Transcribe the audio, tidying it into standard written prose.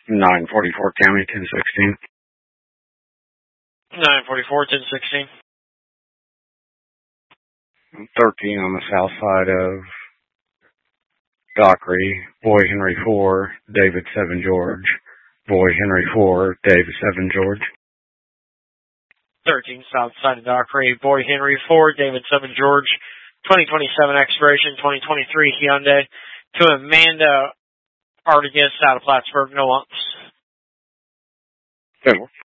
944 County, 1016. 944, 1016. 13 on the south side of Dockery, Boy Henry 4, David 7 George. Boy Henry 4, David 7 George. 13 south side of Dockery, Boy Henry 4, David 7 George. 2027 expiration, 2023 Hyundai. To Amanda Artigas out of Plattsburgh, no lumps. Good.